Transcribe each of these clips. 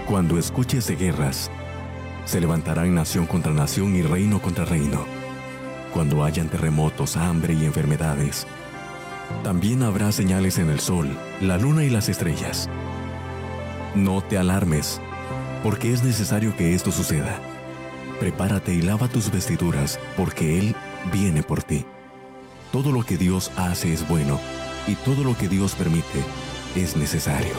Cuando escuches de guerras, se levantarán nación contra nación y reino contra reino. Cuando hayan terremotos, hambre y enfermedades, también habrá señales en el sol, la luna y las estrellas. No te alarmes, porque es necesario que esto suceda. Prepárate y lava tus vestiduras, porque Él viene por ti. Todo lo que Dios hace es bueno, y todo lo que Dios permite es necesario.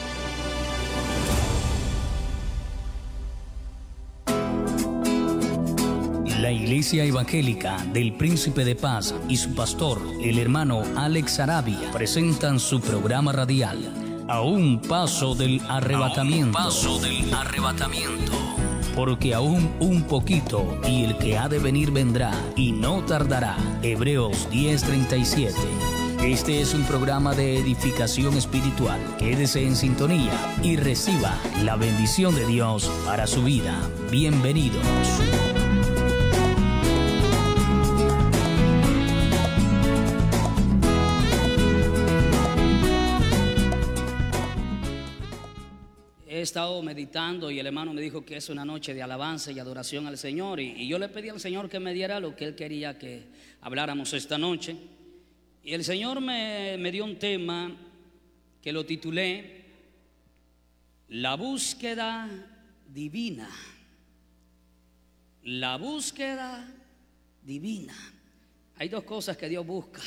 La Iglesia Evangélica del Príncipe de Paz y su pastor, el hermano Alex Sarabia, presentan su programa radial, A un paso del arrebatamiento. A un paso del arrebatamiento. Porque aún un poquito, y el que ha de venir vendrá, y no tardará. Hebreos 10:37. Este es un programa de edificación espiritual. Quédese en sintonía y reciba la bendición de Dios para su vida. Bienvenidos. He estado meditando y el hermano me dijo que es una noche de alabanza y adoración al Señor, y yo le pedí al Señor que me diera lo que Él quería que habláramos esta noche, y el Señor me dio un tema que lo titulé La búsqueda divina. La búsqueda divina. Hay dos cosas que Dios busca.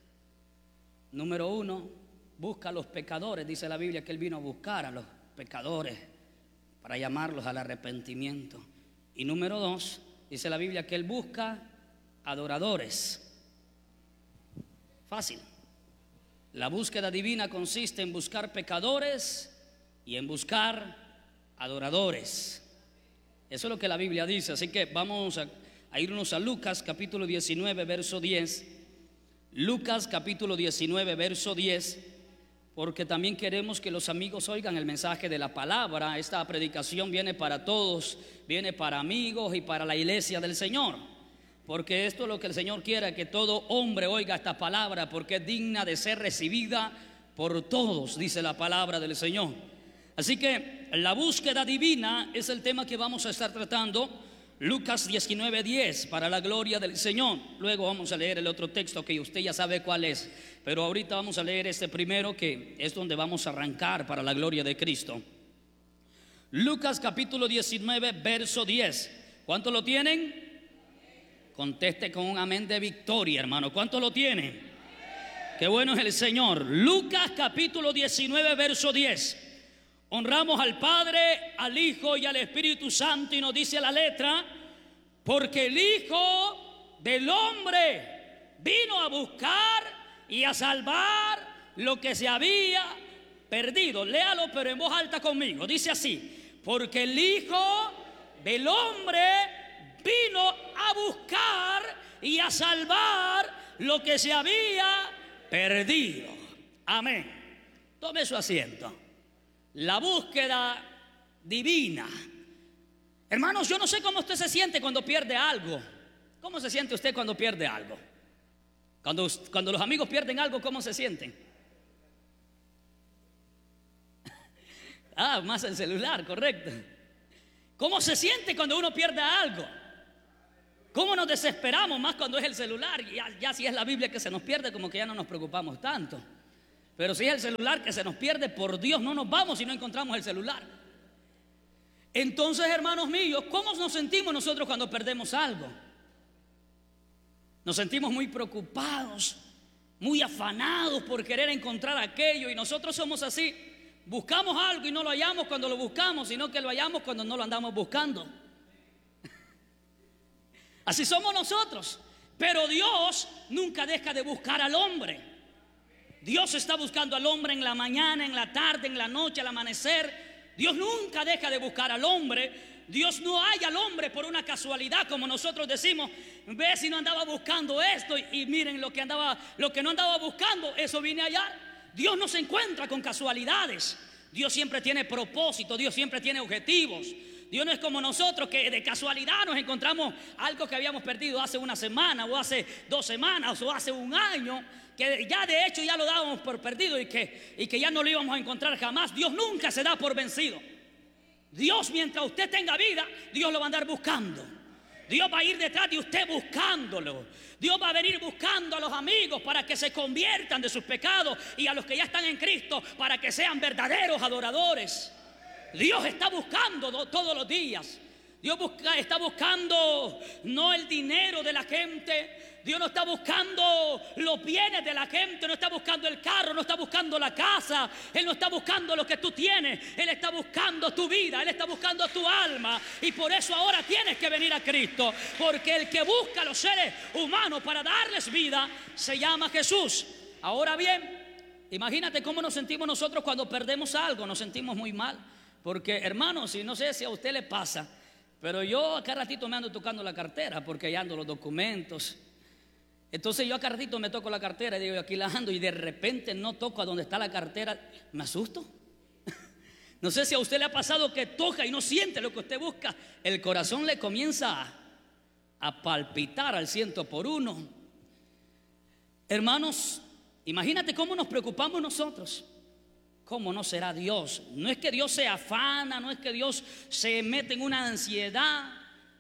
Número uno, busca a los pecadores. Dice la Biblia que Él vino a buscar a los pecadores para llamarlos al arrepentimiento. Y número dos, dice la Biblia que Él busca adoradores. Fácil. La búsqueda divina consiste en buscar pecadores y en buscar adoradores. Eso es lo que la Biblia dice. Así que vamos a irnos a Lucas capítulo 19 verso 10. Lucas capítulo 19 verso 10. Porque también queremos que los amigos oigan el mensaje de la palabra. Esta predicación viene para todos, viene para amigos y para la iglesia del Señor. Porque esto es lo que el Señor quiere, que todo hombre oiga esta palabra, porque es digna de ser recibida por todos, dice la palabra del Señor. Así que la búsqueda divina es el tema que vamos a estar tratando. Lucas 19:10, para la gloria del Señor. Luego vamos a leer el otro texto que usted ya sabe cuál es, pero ahorita vamos a leer este primero, que es donde vamos a arrancar para la gloria de Cristo. Lucas capítulo 19 verso 10. ¿Cuántos lo tienen? Conteste con un amén de victoria, hermano. ¿Cuántos lo tienen? Qué bueno es el Señor. Lucas capítulo 19 verso 10. Honramos al Padre, al Hijo y al Espíritu Santo, y nos dice la letra: porque el Hijo del Hombre vino a buscar y a salvar lo que se había perdido. Léalo pero en voz alta conmigo. Dice así: porque el Hijo del Hombre vino a buscar y a salvar lo que se había perdido. Amén. Tome su asiento. La búsqueda divina. Hermanos, yo no sé cómo usted se siente cuando pierde algo. ¿Cómo se siente usted cuando pierde algo? Cuando los amigos pierden algo, ¿cómo se sienten? Más el celular, correcto. ¿Cómo se siente cuando uno pierde algo? ¿Cómo nos desesperamos más cuando es el celular? Ya si es la Biblia que se nos pierde, como que ya no nos preocupamos tanto. Pero si es el celular que se nos pierde, por Dios, no nos vamos si no encontramos el celular. Entonces, hermanos míos, ¿cómo nos sentimos nosotros cuando perdemos algo? Nos sentimos muy preocupados, muy afanados por querer encontrar aquello, y nosotros somos así. Buscamos algo y no lo hallamos cuando lo buscamos, sino que lo hallamos cuando no lo andamos buscando. Así somos nosotros. Pero Dios nunca deja de buscar al hombre. Dios está buscando al hombre en la mañana, en la tarde, en la noche, al amanecer. Dios nunca deja de buscar al hombre. Dios no halla al hombre por una casualidad, como nosotros decimos. Ve si no andaba buscando esto, y miren lo que no andaba buscando, eso vine a hallar. Dios no se encuentra con casualidades. Dios siempre tiene propósito, Dios siempre tiene objetivos. Dios no es como nosotros, que de casualidad nos encontramos algo que habíamos perdido hace una semana, o hace 2 semanas, o hace un año, que ya de hecho ya lo dábamos por perdido y que ya no lo íbamos a encontrar jamás. Dios nunca se da por vencido. Dios, mientras usted tenga vida, Dios lo va a andar buscando. Dios va a ir detrás de usted buscándolo. Dios va a venir buscando a los amigos para que se conviertan de sus pecados, y a los que ya están en Cristo para que sean verdaderos adoradores. Dios está buscando todos los días. Dios está buscando no el dinero de la gente. Dios no está buscando los bienes de la gente, no está buscando el carro, no está buscando la casa. Él no está buscando lo que tú tienes. Él está buscando tu vida, Él está buscando tu alma. Y por eso ahora tienes que venir a Cristo, porque el que busca a los seres humanos para darles vida se llama Jesús. Ahora bien, imagínate cómo nos sentimos nosotros cuando perdemos algo. Nos sentimos muy mal, porque hermanos, y no sé si a usted le pasa, pero yo acá ratito me ando tocando la cartera, porque ya ando los documentos. Entonces yo acá ratito me toco la cartera y digo, aquí la ando, y de repente no toco a donde está la cartera. Me asusto. No sé si a usted le ha pasado que toca y no siente lo que usted busca. El corazón le comienza a palpitar al 100%. Hermanos, imagínate cómo nos preocupamos nosotros. ¿Cómo no será Dios? No es que Dios se afana, no es que Dios se mete en una ansiedad,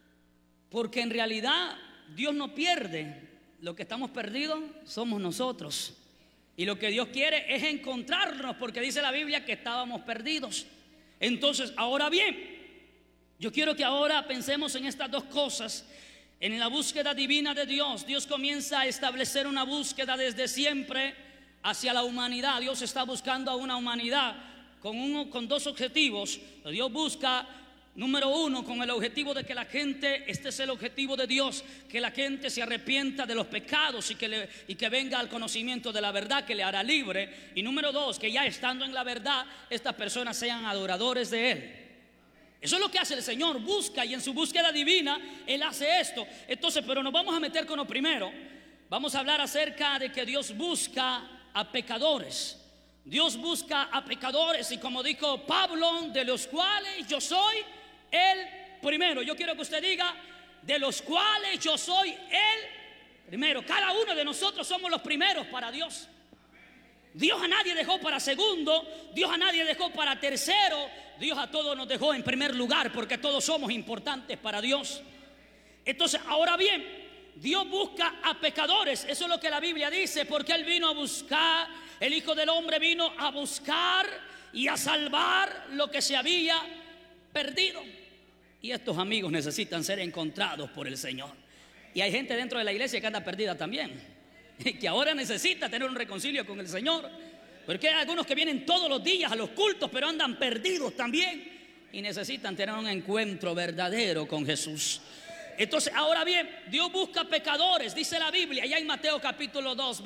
porque en realidad Dios no pierde. Lo que estamos perdidos somos nosotros. Y lo que Dios quiere es encontrarnos, porque dice la Biblia que estábamos perdidos. Entonces, ahora bien, yo quiero que ahora pensemos en estas dos cosas. En la búsqueda divina de Dios. Dios comienza a establecer una búsqueda desde siempre hacia la humanidad. Dios está buscando a una humanidad con dos objetivos. Dios busca, número uno, con el objetivo de que la gente, este es el objetivo de Dios, que la gente se arrepienta de los pecados y que venga al conocimiento de la verdad, que le hará libre. Y número dos, que ya estando en la verdad, estas personas sean adoradores de Él. Eso es lo que hace el Señor, busca, y en su búsqueda divina Él hace esto. Entonces, pero nos vamos a meter con lo primero. Vamos a hablar acerca de que Dios busca a pecadores. Dios busca a pecadores, y como dijo Pablo, de los cuales yo soy el primero. Yo quiero que usted diga, de los cuales yo soy el primero. Cada uno de nosotros somos los primeros para Dios. Dios a nadie dejó para segundo, Dios a nadie dejó para tercero. Dios a todos nos dejó en primer lugar, porque todos somos importantes para Dios. Entonces, ahora bien, Dios busca a pecadores. Eso es lo que la Biblia dice, porque Él vino a buscar, el Hijo del Hombre vino a buscar y a salvar lo que se había perdido. Y estos amigos necesitan ser encontrados por el Señor. Y hay gente dentro de la iglesia que anda perdida también, que ahora necesita tener un reconcilio con el Señor. Porque hay algunos que vienen todos los días a los cultos, pero andan perdidos también, y necesitan tener un encuentro verdadero con Jesús. Entonces, ahora bien, Dios busca pecadores, dice la Biblia, allá en Mateo capítulo 2,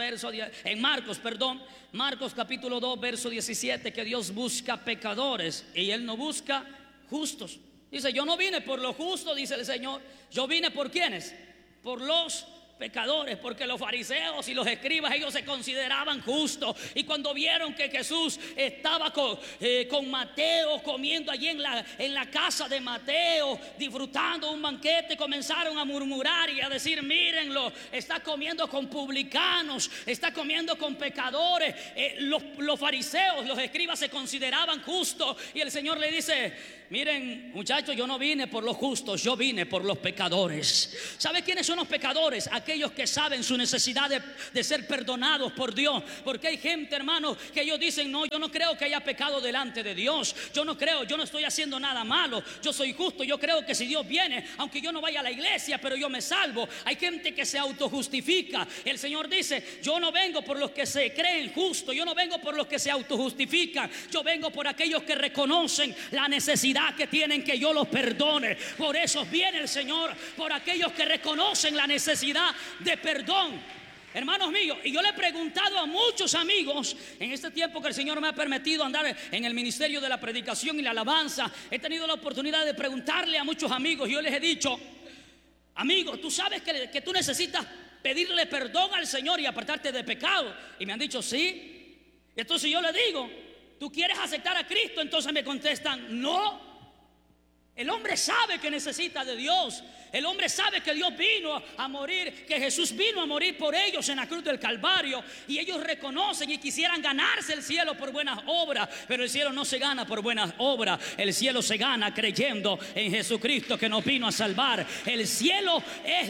Marcos capítulo 2, verso 17, que Dios busca pecadores y Él no busca justos. Dice, yo no vine por los justos, dice el Señor, yo vine por ¿quiénes? Por los pecadores, porque los fariseos y los escribas, ellos se consideraban justos, y cuando vieron que Jesús estaba con Mateo, comiendo allí en la casa de Mateo, disfrutando un banquete, comenzaron a murmurar y a decir, mírenlo, está comiendo con publicanos, está comiendo con pecadores. Los fariseos, los escribas se consideraban justos, y el Señor le dice, miren muchachos, yo no vine por los justos, yo vine por los pecadores. ¿Sabe quiénes son los pecadores? Aquellos que saben su necesidad de ser perdonados por Dios. Porque hay gente, hermano, que ellos dicen, no, yo no creo que haya pecado delante de Dios. Yo no creo, yo no estoy haciendo nada malo. Yo soy justo, yo creo que si Dios viene, aunque yo no vaya a la iglesia, pero yo me salvo. Hay gente que se autojustifica. El Señor dice, yo no vengo por los que se creen justos, yo no vengo por los que se autojustifican. Yo vengo por aquellos que reconocen la necesidad que tienen que yo los perdone. Por eso viene el Señor, por aquellos que reconocen la necesidad de perdón. Hermanos míos, y yo le he preguntado a muchos amigos en este tiempo que el Señor me ha permitido andar en el ministerio de la predicación y la alabanza, he tenido la oportunidad de preguntarle a muchos amigos, y yo les he dicho, amigo, tú sabes que tú necesitas pedirle perdón al Señor y apartarte de pecado. Y me han dicho, sí. Entonces yo le digo, ¿tú quieres aceptar a Cristo? Entonces me contestan, no. El hombre sabe que necesita de Dios. El hombre sabe que Dios vino a morir, que Jesús vino a morir por ellos en la cruz del Calvario. Y ellos reconocen y quisieran ganarse el cielo por buenas obras. Pero el cielo no se gana por buenas obras. El cielo se gana creyendo en Jesucristo, que nos vino a salvar. El cielo es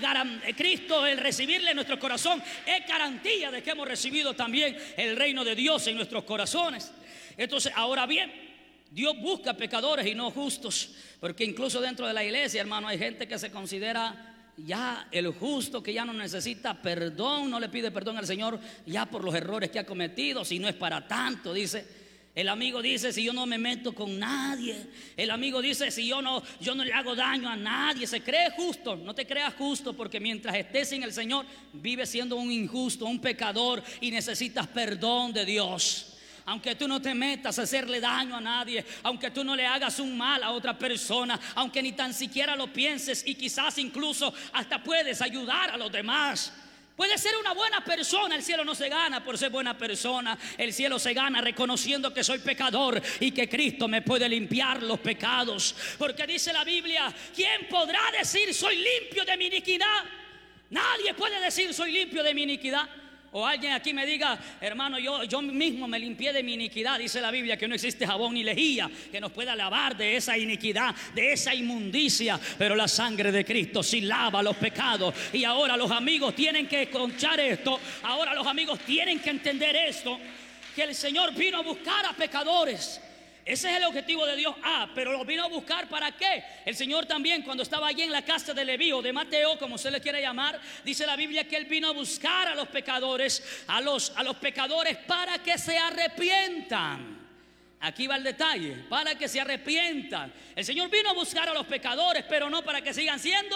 Cristo, el recibirle en nuestro corazón es garantía de que hemos recibido también el reino de Dios en nuestros corazones. Entonces, ahora bien, Dios busca pecadores y no justos, porque incluso dentro de la iglesia, hermano, hay gente que se considera ya el justo, que ya no necesita perdón, no le pide perdón al Señor ya por los errores que ha cometido, si no es para tanto, dice. El amigo dice: si yo no me meto con nadie. El amigo dice: si yo no le hago daño a nadie. Se cree justo. No te creas justo, porque mientras estés sin el Señor, vives siendo un injusto, un pecador, y necesitas perdón de Dios. Aunque tú no te metas a hacerle daño a nadie, aunque tú no le hagas un mal a otra persona, aunque ni tan siquiera lo pienses, y quizás incluso hasta puedes ayudar a los demás. Puedes ser una buena persona. El cielo no se gana por ser buena persona. El cielo se gana reconociendo que soy pecador y que Cristo me puede limpiar los pecados. Porque dice la Biblia: ¿quién podrá decir soy limpio de mi iniquidad? Nadie puede decir soy limpio de mi iniquidad. O alguien aquí me diga: hermano, yo mismo me limpié de mi iniquidad. Dice la Biblia que no existe jabón ni lejía que nos pueda lavar de esa iniquidad, de esa inmundicia. Pero la sangre de Cristo sí lava los pecados. Y ahora los amigos tienen que escuchar esto. Ahora los amigos tienen que entender esto: que el Señor vino a buscar a pecadores. Ese es el objetivo de Dios. Pero lo vino a buscar ¿para qué? El Señor también, cuando estaba allí en la casa de Leví o de Mateo, como usted le quiere llamar, dice la Biblia que Él vino a buscar a los pecadores, a los pecadores, para que se arrepientan. Aquí va el detalle: para que se arrepientan. El Señor vino a buscar a los pecadores, pero no para que sigan siendo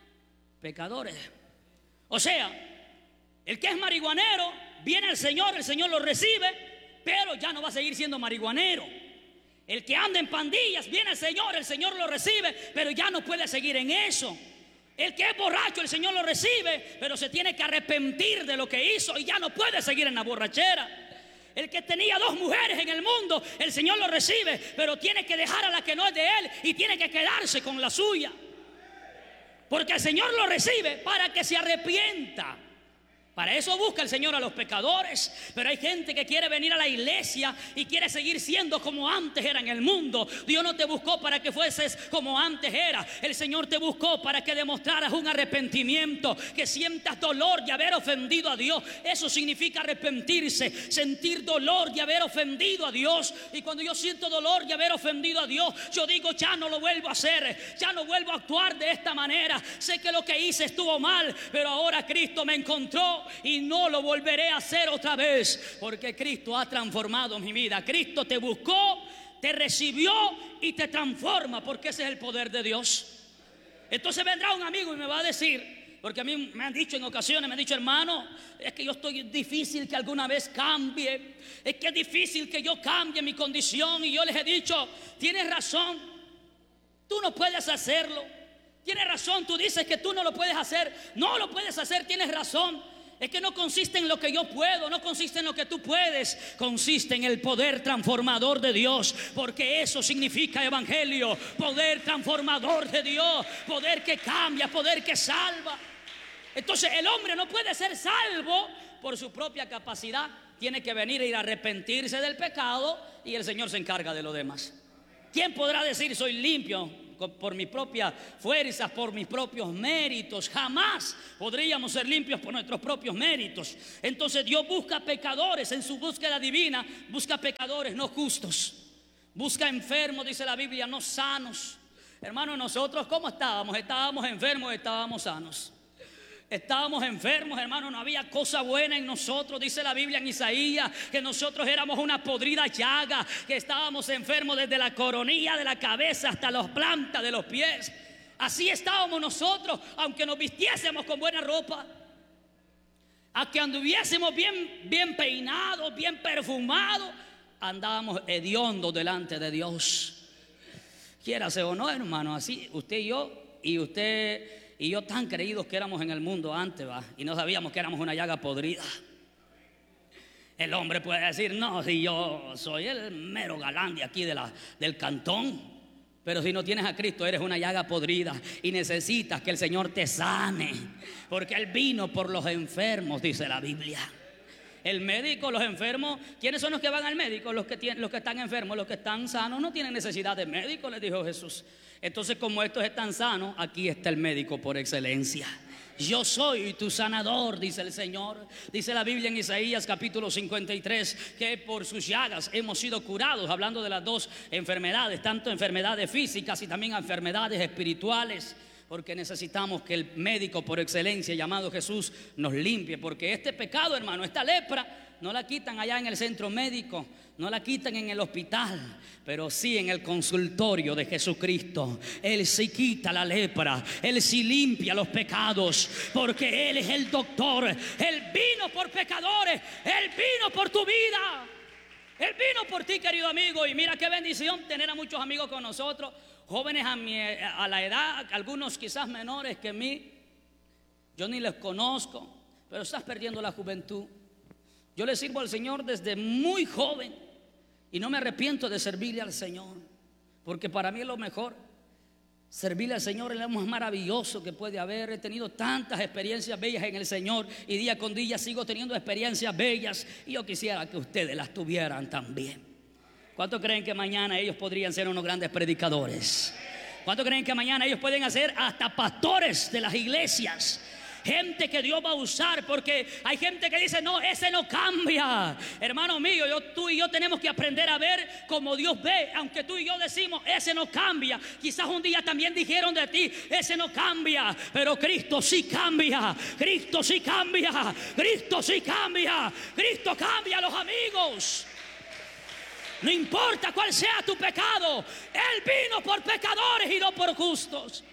pecadores. O sea, el que es marihuanero viene al Señor, el Señor lo recibe, pero ya no va a seguir siendo marihuanero. El que anda en pandillas viene al Señor, el Señor lo recibe, pero ya no puede seguir en eso. El que es borracho, el Señor lo recibe, pero se tiene que arrepentir de lo que hizo y ya no puede seguir en la borrachera. El que tenía 2 mujeres en el mundo, el Señor lo recibe, pero tiene que dejar a la que no es de Él y tiene que quedarse con la suya. Porque el Señor lo recibe para que se arrepienta. Para eso busca el Señor a los pecadores. Pero hay gente que quiere venir a la iglesia y quiere seguir siendo como antes era en el mundo. Dios no te buscó para que fueses como antes era. El Señor te buscó para que demostraras un arrepentimiento, que sientas dolor de haber ofendido a Dios. Eso significa arrepentirse, sentir dolor de haber ofendido a Dios. Y cuando yo siento dolor de haber ofendido a Dios, yo digo: ya no lo vuelvo a hacer, ya no vuelvo a actuar de esta manera. Sé que lo que hice estuvo mal, pero ahora Cristo me encontró y no lo volveré a hacer otra vez, porque Cristo ha transformado mi vida. Cristo te buscó, te recibió y te transforma, porque ese es el poder de Dios. Entonces vendrá un amigo y me va a decir, porque a mí me han dicho en ocasiones, me han dicho: hermano, es que yo estoy difícil que alguna vez cambie, es que es difícil que yo cambie mi condición. Y yo les he dicho: tienes razón, tú no puedes hacerlo. Tienes razón, tú dices que tú no lo puedes hacer. No lo puedes hacer, tienes razón. Es que no consiste en lo que yo puedo, no consiste en lo que tú puedes, consiste en el poder transformador de Dios, porque eso significa evangelio, poder transformador de Dios, poder que cambia, poder que salva. Entonces el hombre no puede ser salvo por su propia capacidad, tiene que venir y arrepentirse del pecado y el Señor se encarga de lo demás. ¿Quién podrá decir soy limpio por mis propias fuerzas, por mis propios méritos? Jamás podríamos ser limpios por nuestros propios méritos. Entonces Dios busca pecadores en su búsqueda divina, busca pecadores no justos, busca enfermos, dice la Biblia, no sanos. Hermanos, nosotros ¿cómo estábamos? Estábamos enfermos, estábamos sanos. Estábamos enfermos, hermano, no había cosa buena en nosotros. Dice la Biblia en Isaías que nosotros éramos una podrida llaga, que estábamos enfermos desde la coronilla de la cabeza hasta las plantas de los pies. Así estábamos nosotros, aunque nos vistiésemos con buena ropa, aunque anduviésemos bien peinados, bien perfumados, andábamos hediondos delante de Dios. Quiérase o no, hermano, así usted y yo tan creídos que éramos en el mundo antes, y no sabíamos que éramos una llaga podrida. El hombre puede decir: no, si yo soy el mero galán de aquí del cantón. Pero si no tienes a Cristo, eres una llaga podrida y necesitas que el Señor te sane, porque Él vino por los enfermos, dice la Biblia. El médico, los enfermos, ¿quiénes son los que van al médico? Los que están enfermos. Los que están sanos no tienen necesidad de médico, les dijo Jesús. Entonces, como estos están sanos, aquí está el médico por excelencia. Yo soy tu sanador, dice el Señor. Dice la Biblia en Isaías capítulo 53 que por sus llagas hemos sido curados, hablando de las dos enfermedades, tanto enfermedades físicas y también enfermedades espirituales. Porque necesitamos que el médico por excelencia llamado Jesús nos limpie. Porque este pecado, hermano, esta lepra, no la quitan allá en el centro médico, no la quitan en el hospital, pero sí en el consultorio de Jesucristo. Él sí quita la lepra, Él sí limpia los pecados, porque Él es el doctor. Él vino por pecadores, Él vino por tu vida, Él vino por ti, querido amigo. Y mira qué bendición tener a muchos amigos con nosotros, jóvenes a la edad, algunos quizás menores que mí. Yo ni les conozco, pero estás perdiendo la juventud. Yo le sirvo al Señor desde muy joven y no me arrepiento de servirle al Señor, porque para mí es lo mejor. Servirle al Señor es lo más maravilloso que puede haber. He tenido tantas experiencias bellas en el Señor y día con día sigo teniendo experiencias bellas, y yo quisiera que ustedes las tuvieran también. ¿Cuántos creen que mañana ellos podrían ser unos grandes predicadores? ¿Cuántos creen que mañana ellos pueden ser hasta pastores de las iglesias? Gente que Dios va a usar, porque hay gente que dice: no, ese no cambia. Hermano mío, tú y yo tenemos que aprender a ver como Dios ve. Aunque tú y yo decimos: ese no cambia. Quizás un día también dijeron de ti: ese no cambia. Pero Cristo sí cambia. Cristo sí cambia. Cristo sí cambia. Cristo cambia a los amigos. No importa cuál sea tu pecado, Él vino por pecadores y no por justos.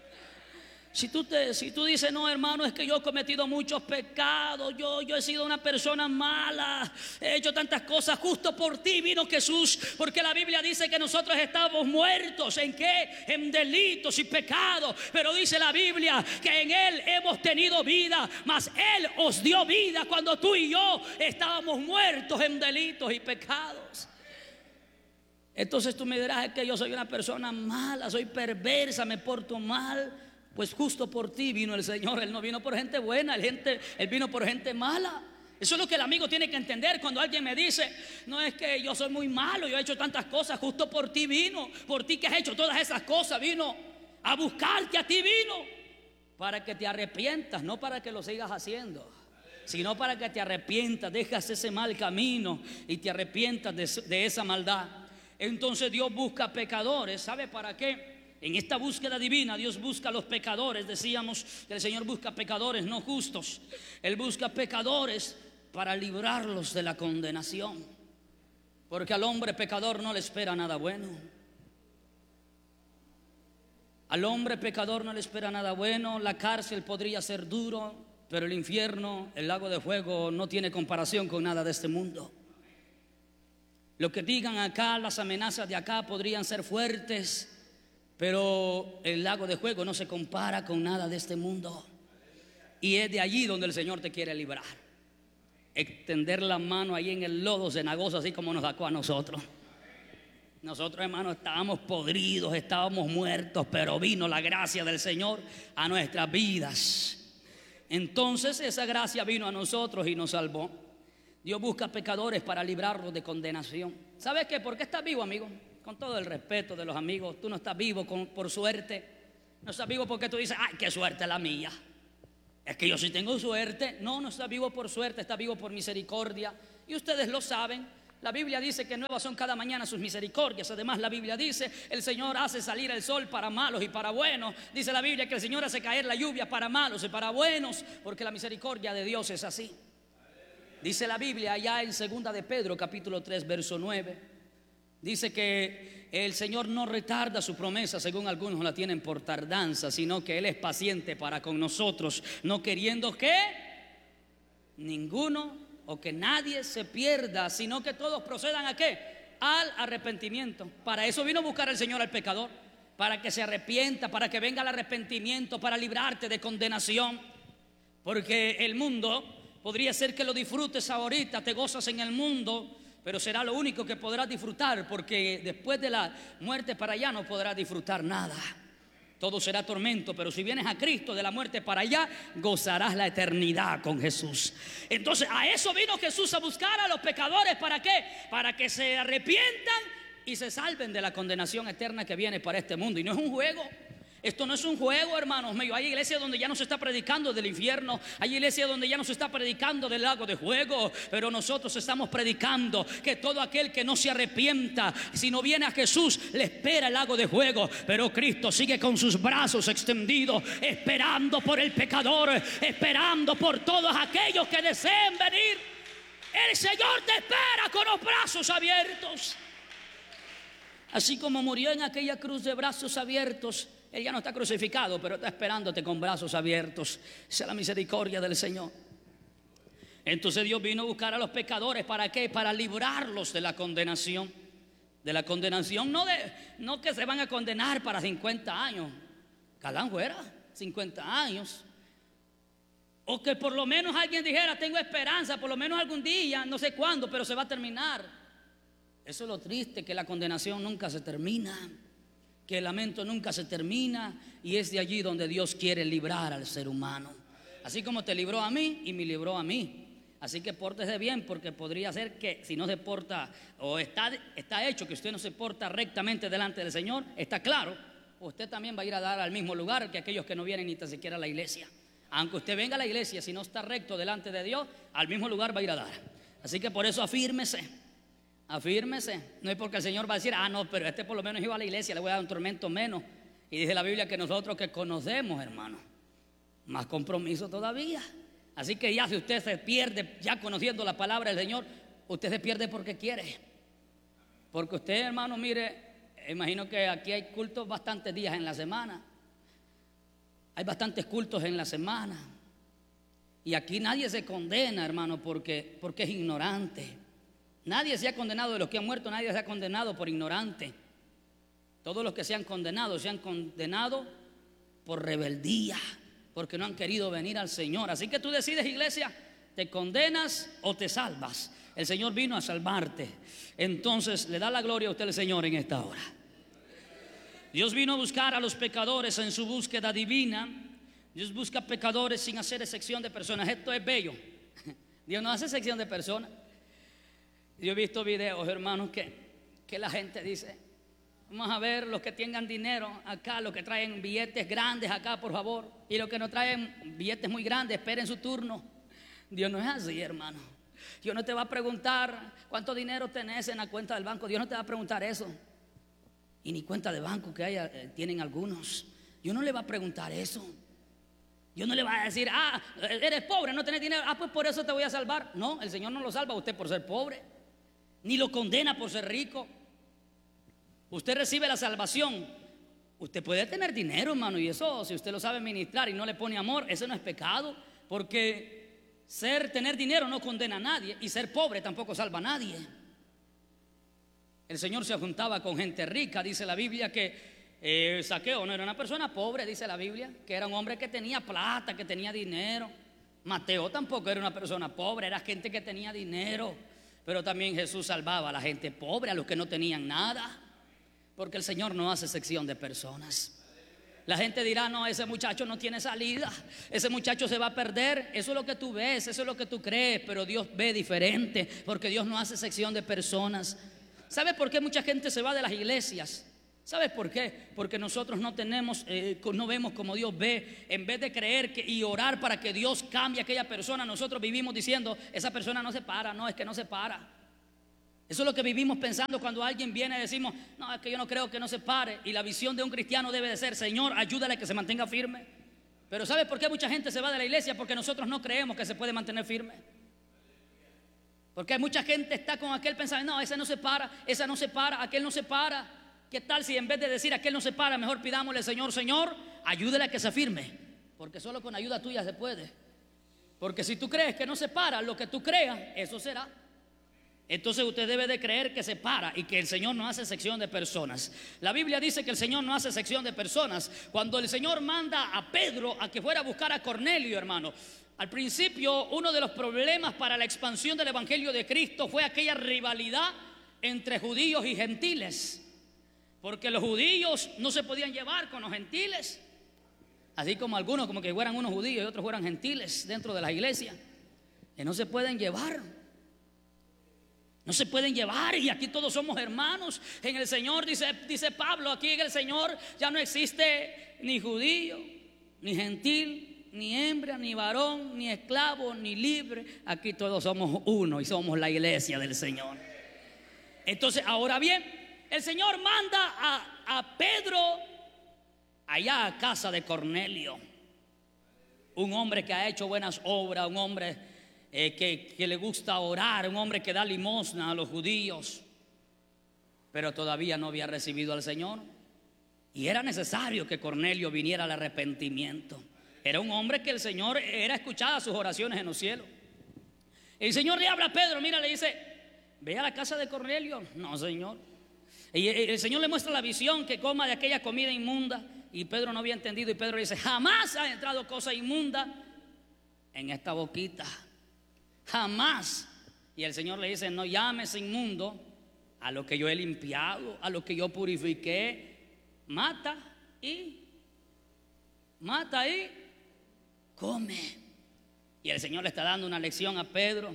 Si tú dices: no, hermano, es que yo he cometido muchos pecados, yo he sido una persona mala, he hecho tantas cosas, justo por ti vino Jesús, porque la Biblia dice que nosotros estábamos muertos. ¿En qué? En delitos y pecados. Pero dice la Biblia que en Él hemos tenido vida, mas Él os dio vida cuando tú y yo estábamos muertos en delitos y pecados. Entonces tú me dirás: es que yo soy una persona mala, soy perversa, me porto mal. Pues justo por ti vino el Señor. Él no vino por gente buena, Él vino por gente mala. Eso es lo que el amigo tiene que entender. Cuando alguien me dice: no, es que yo soy muy malo, yo he hecho tantas cosas, justo por ti vino. Por ti que has hecho todas esas cosas, vino a buscarte, a ti vino, para que te arrepientas, no para que lo sigas haciendo, sino para que te arrepientas, dejas ese mal camino y te arrepientas de esa maldad. Entonces Dios busca pecadores. ¿Sabe para qué? En esta búsqueda divina Dios busca a los pecadores. Decíamos que el Señor busca pecadores no justos. Él busca pecadores para librarlos de la condenación, porque al hombre pecador no le espera nada bueno. Al hombre pecador no le espera nada bueno. La cárcel podría ser duro, pero el infierno, el lago de fuego, no tiene comparación con nada de este mundo. Lo que digan acá, las amenazas de acá podrían ser fuertes, pero el lago de fuego no se compara con nada de este mundo. Y es de allí donde el Señor te quiere librar. Extender la mano ahí en el lodo cenagoso, así como nos sacó a nosotros. Nosotros, hermanos, estábamos podridos, estábamos muertos, pero vino la gracia del Señor a nuestras vidas. Entonces esa gracia vino a nosotros y nos salvó. Dios busca pecadores para librarlos de condenación. ¿Sabes qué? ¿Por qué estás vivo, amigo? Con todo el respeto de los amigos, tú no estás vivo por suerte. No estás vivo porque tú dices: ay, qué suerte la mía, es que yo sí tengo suerte. No, no estás vivo por suerte, estás vivo por misericordia. Y ustedes lo saben. La Biblia dice que nuevas son cada mañana sus misericordias. Además, la Biblia dice: el Señor hace salir el sol para malos y para buenos. Dice la Biblia que el Señor hace caer la lluvia para malos y para buenos, porque la misericordia de Dios es así. Dice la Biblia allá en 2 de Pedro capítulo 3 verso 9. Dice que el Señor no retarda su promesa, según algunos la tienen por tardanza, sino que Él es paciente para con nosotros, no queriendo que ninguno o que nadie se pierda, sino que todos procedan ¿a qué? Al arrepentimiento. Para eso vino a buscar el Señor al pecador, para que se arrepienta, para que venga el arrepentimiento, para librarte de condenación. Porque el mundo podría ser que lo disfrutes ahorita, te gozas en el mundo, pero será lo único que podrás disfrutar, porque después de la muerte para allá no podrás disfrutar nada. Todo será tormento, pero si vienes a Cristo, de la muerte para allá gozarás la eternidad con Jesús. Entonces a eso vino Jesús, a buscar a los pecadores. ¿Para qué? Para que se arrepientan y se salven de la condenación eterna que viene para este mundo. Y no es un juego. Esto no es un juego, hermanos míos. Hay iglesias donde ya no se está predicando del infierno. Hay iglesias donde ya no se está predicando del lago de fuego. Pero nosotros estamos predicando que todo aquel que no se arrepienta, si no viene a Jesús, le espera el lago de fuego. Pero Cristo sigue con sus brazos extendidos, esperando por el pecador, esperando por todos aquellos que deseen venir. El Señor te espera con los brazos abiertos. Así como murió en aquella cruz de brazos abiertos, Él ya no está crucificado, pero está esperándote con brazos abiertos. Esa es la misericordia del Señor. Entonces Dios vino a buscar a los pecadores. ¿Para qué? Para librarlos de la condenación. De la condenación, no que se van a condenar para 50 años. Calán fuera, 50 años. O que por lo menos alguien dijera, tengo esperanza, por lo menos algún día, no sé cuándo, pero se va a terminar. Eso es lo triste, que la condenación nunca se termina, que el lamento nunca se termina, y es de allí donde Dios quiere librar al ser humano. Así como te libró a mí y me libró a mí. Así que pórtese bien, porque podría ser que si no se porta, o está hecho que usted no se porta rectamente delante del Señor, está claro, usted también va a ir a dar al mismo lugar que aquellos que no vienen ni tan siquiera a la iglesia. Aunque usted venga a la iglesia, si no está recto delante de Dios, al mismo lugar va a ir a dar. Así que por eso afírmese. Afírmese. No es porque el Señor va a decir, no, pero este por lo menos iba a la iglesia, le voy a dar un tormento menos. Y dice la Biblia que nosotros que conocemos, hermano, más compromiso todavía. Así que ya si usted se pierde, ya conociendo la palabra del Señor, usted se pierde porque quiere. Porque usted, hermano, mire, imagino que aquí hay cultos bastantes días en la semana. Hay bastantes cultos en la semana. Y aquí nadie se condena, hermano, porque es ignorante. Nadie se ha condenado de los que han muerto, nadie se ha condenado por ignorante. Todos los que se han condenado por rebeldía, porque no han querido venir al Señor. Así que tú decides, iglesia, ¿te condenas o te salvas? El Señor vino a salvarte. Entonces le da la gloria a usted el Señor en esta hora. Dios vino a buscar a los pecadores en su búsqueda divina. Dios busca pecadores sin hacer excepción de personas. Esto es bello. Dios no hace excepción de personas. Yo he visto videos, hermanos, que la gente dice, vamos a ver los que tengan dinero acá, los que traen billetes grandes acá, por favor, y los que no traen billetes muy grandes, esperen su turno. Dios no es así, hermano. Dios no te va a preguntar cuánto dinero tenés en la cuenta del banco. Dios no te va a preguntar eso. Y ni cuenta de banco que tienen algunos. Dios no le va a preguntar eso. Dios no le va a decir, eres pobre, no tenés dinero, pues por eso te voy a salvar. No, el Señor no lo salva a usted por ser pobre, ni lo condena por ser rico. Usted recibe la salvación. Usted puede tener dinero, hermano, y eso, si usted lo sabe ministrar y no le pone amor, eso no es pecado, porque tener dinero no condena a nadie, y ser pobre tampoco salva a nadie. El Señor se juntaba con gente rica. Dice la Biblia que Zaqueo no era una persona pobre, dice la Biblia, que era un hombre que tenía plata, que tenía dinero. Mateo tampoco era una persona pobre, era gente que tenía dinero. Pero también Jesús salvaba a la gente pobre, a los que no tenían nada, porque el Señor no hace excepción de personas. La gente dirá, no, ese muchacho no tiene salida, ese muchacho se va a perder. Eso es lo que tú ves, eso es lo que tú crees, pero Dios ve diferente, porque Dios no hace excepción de personas. ¿Sabes por qué mucha gente se va de las iglesias? ¿Sabes por qué? Porque nosotros no vemos como Dios ve. En vez de creer y orar para que Dios cambie a aquella persona, nosotros vivimos diciendo, esa persona no se para. No, es que no se para. Eso es lo que vivimos pensando cuando alguien viene y decimos, no, es que yo no creo que no se pare. Y la visión de un cristiano debe de ser, Señor, ayúdale a que se mantenga firme. Pero ¿sabes por qué mucha gente se va de la iglesia? Porque nosotros no creemos que se puede mantener firme. Porque hay mucha gente está con aquel pensamiento, no, ese no se para, esa no se para, aquel no se para. ¿Qué tal si en vez de decir aquel no se para, mejor pidámosle, Señor, ayúdale a que se firme? Porque solo con ayuda tuya se puede. Porque si tú crees que no se para, lo que tú creas, eso será. Entonces usted debe de creer que se para y que el Señor no hace excepción de personas. La Biblia dice que el Señor no hace excepción de personas. Cuando el Señor manda a Pedro a que fuera a buscar a Cornelio, hermano, Al principio, uno de los problemas para la expansión del Evangelio de Cristo fue aquella rivalidad entre judíos y gentiles, porque los judíos no se podían llevar con los gentiles, así como algunos como que fueran unos judíos y otros fueran gentiles dentro de la iglesia, que no se pueden llevar. No se pueden llevar, y aquí todos somos hermanos en el Señor. Dice Pablo, aquí en el Señor ya no existe ni judío, ni gentil, ni hembra, ni varón, ni esclavo, ni libre. Aquí todos somos uno y somos la iglesia del Señor. Entonces, ahora bien, el Señor manda a Pedro allá a casa de Cornelio, un hombre que ha hecho buenas obras, un hombre que le gusta orar, un hombre que da limosna a los judíos, pero todavía no había recibido al Señor. Y era necesario que Cornelio viniera al arrepentimiento. Era un hombre que el Señor era escuchada sus oraciones en los cielos. El Señor le habla a Pedro, mira, le dice: ve a la casa de Cornelio. No, Señor. Y el Señor le muestra la visión, que coma de aquella comida inmunda. Y Pedro no había entendido, y Pedro le dice: jamás ha entrado cosa inmunda en esta boquita, jamás. Y el Señor le dice: no llames inmundo a lo que yo he limpiado, a lo que yo purifiqué. Mata y come. Y el Señor le está dando una lección a Pedro.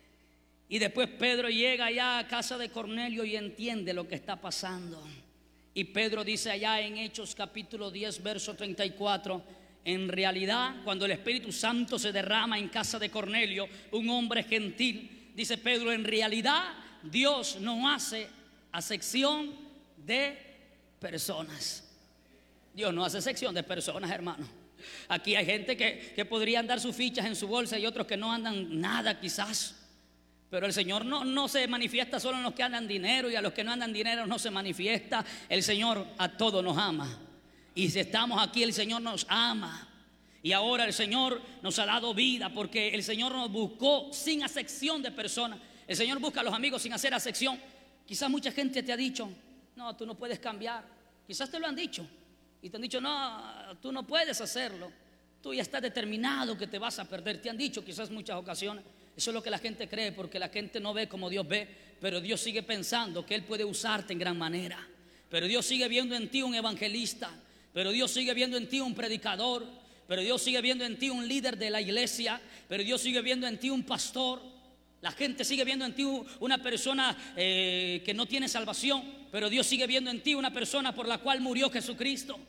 Y después Pedro llega allá a casa de Cornelio y entiende lo que está pasando. Y Pedro dice allá en Hechos capítulo 10 verso 34: en realidad, cuando el Espíritu Santo se derrama en casa de Cornelio, un hombre gentil, dice Pedro, en realidad Dios no hace acepción de personas. Dios no hace acepción de personas, hermano. Aquí hay gente que podrían dar sus fichas en su bolsa y otros que no andan nada quizás. Pero el Señor no se manifiesta solo en los que andan dinero, y a los que no andan dinero no se manifiesta. El Señor a todos nos ama. Y si estamos aquí, el Señor nos ama. Y ahora el Señor nos ha dado vida, porque el Señor nos buscó sin acepción de personas. El Señor busca a los amigos sin hacer acepción. Quizás mucha gente te ha dicho: no, tú no puedes cambiar. Quizás te lo han dicho y te han dicho: no, tú no puedes hacerlo, tú ya estás determinado que te vas a perder. Te han dicho quizás muchas ocasiones. Eso es lo que la gente cree, porque la gente no ve como Dios ve. Pero Dios sigue pensando que Él puede usarte en gran manera. Pero Dios sigue viendo en ti un evangelista. Pero Dios sigue viendo en ti un predicador. Pero Dios sigue viendo en ti un líder de la iglesia. Pero Dios sigue viendo en ti un pastor. La gente sigue viendo en ti una persona que no tiene salvación. Pero Dios sigue viendo en ti una persona por la cual murió Jesucristo.